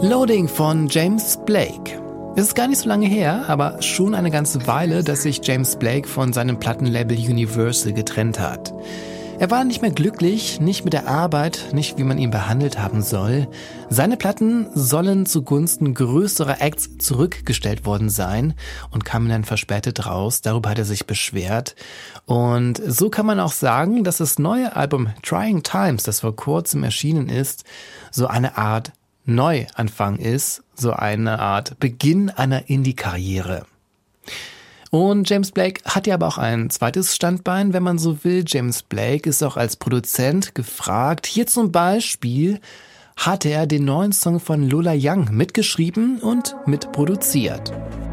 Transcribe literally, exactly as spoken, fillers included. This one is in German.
Loading von James Blake. Es ist gar nicht so lange her, aber schon eine ganze Weile, dass sich James Blake von seinem Plattenlabel Universal getrennt hat. Er war nicht mehr glücklich, nicht mit der Arbeit, nicht wie man ihn behandelt haben soll. Seine Platten sollen zugunsten größerer Acts zurückgestellt worden sein und kamen dann verspätet raus. Darüber hat er sich beschwert. Und so kann man auch sagen, dass das neue Album Trying Times, das vor kurzem erschienen ist, so eine Art Neuanfang ist, so eine Art Beginn einer Indie-Karriere. Und James Blake hat ja aber auch ein zweites Standbein, wenn man so will. James Blake ist auch als Produzent gefragt. Hier zum Beispiel hat er den neuen Song von Lola Young mitgeschrieben und mitproduziert.